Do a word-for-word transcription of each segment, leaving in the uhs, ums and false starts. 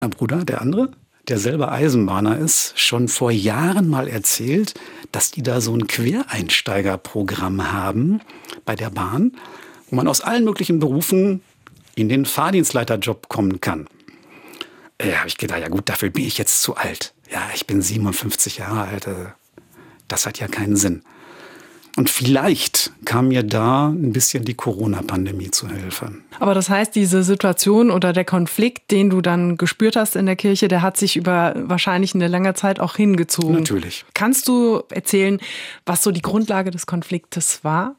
Mein Bruder, der andere, der selber Eisenbahner ist, schon vor Jahren mal erzählt, dass die da so ein Quereinsteigerprogramm haben bei der Bahn, wo man aus allen möglichen Berufen in den Fahrdienstleiterjob kommen kann. Ja, habe ich gedacht, ja gut, dafür bin ich jetzt zu alt. Ja, ich bin siebenundfünfzig Jahre alt. Das hat ja keinen Sinn. Und vielleicht kam mir da ein bisschen die Corona-Pandemie zu Hilfe. Aber das heißt, diese Situation oder der Konflikt, den du dann gespürt hast in der Kirche, der hat sich über wahrscheinlich eine lange Zeit auch hingezogen. Natürlich. Kannst du erzählen, was so die Grundlage des Konfliktes war?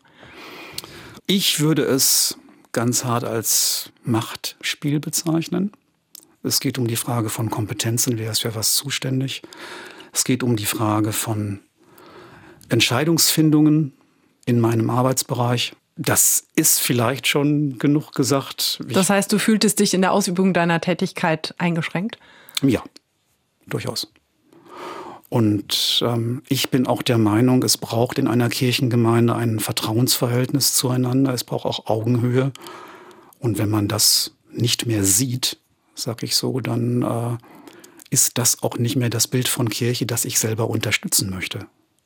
Ich würde es ganz hart als Machtspiel bezeichnen. Es geht um die Frage von Kompetenzen, wer ist für was zuständig. Es geht um die Frage von Entscheidungsfindungen in meinem Arbeitsbereich. Das ist vielleicht schon genug gesagt. Ich das heißt, du fühltest dich in der Ausübung deiner Tätigkeit eingeschränkt? Ja, durchaus. Und ähm, ich bin auch der Meinung, es braucht in einer Kirchengemeinde ein Vertrauensverhältnis zueinander. Es braucht auch Augenhöhe. Und wenn man das nicht mehr sieht, sag ich so, dann äh, ist das auch nicht mehr das Bild von Kirche, das ich selber unterstützen möchte.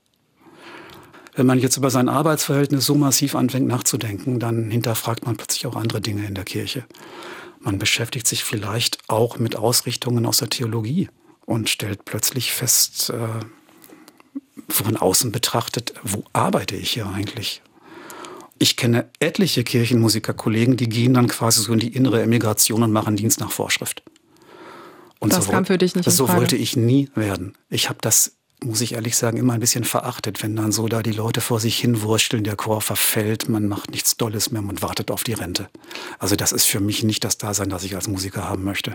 Wenn man jetzt über sein Arbeitsverhältnis so massiv anfängt nachzudenken, dann hinterfragt man plötzlich auch andere Dinge in der Kirche. Man beschäftigt sich vielleicht auch mit Ausrichtungen aus der Theologie und stellt plötzlich fest, äh, von außen betrachtet, wo arbeite ich hier eigentlich? Ich kenne etliche Kirchenmusikerkollegen, die gehen dann quasi so in die innere Emigration und machen Dienst nach Vorschrift. Und das so kam für dich nicht in So Frage. wollte ich nie werden. Ich habe das, muss ich ehrlich sagen, immer ein bisschen verachtet, wenn dann so da die Leute vor sich hinwursteln, der Chor verfällt, man macht nichts Dolles mehr, man wartet auf die Rente. Also das ist für mich nicht das Dasein, das ich als Musiker haben möchte.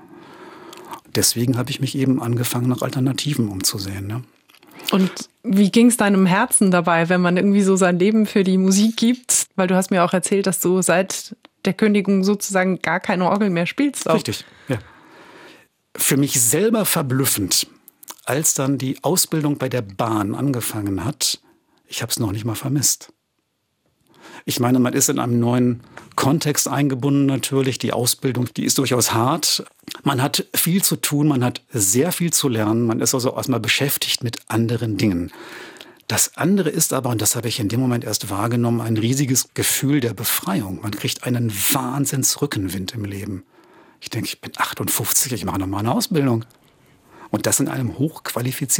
Deswegen habe ich mich eben angefangen, nach Alternativen umzusehen. Ne? Und wie ging es deinem Herzen dabei, wenn man irgendwie so sein Leben für die Musik gibt? Weil du hast mir auch erzählt, dass du seit der Kündigung sozusagen gar keine Orgel mehr spielst. Auch. Richtig, ja. Für mich selber verblüffend, als dann die Ausbildung bei der Bahn angefangen hat, ich habe es noch nicht mal vermisst. Ich meine, man ist in einem neuen Kontext eingebunden natürlich. Die Ausbildung, die ist durchaus hart. Man hat viel zu tun, man hat sehr viel zu lernen. Man ist also erstmal beschäftigt mit anderen Dingen. Das andere ist aber, und das habe ich in dem Moment erst wahrgenommen, ein riesiges Gefühl der Befreiung. Man kriegt einen Wahnsinnsrückenwind im Leben. Ich denke, ich bin achtundfünfzig, ich mache noch mal eine Ausbildung. Und das in einem hochqualifizierten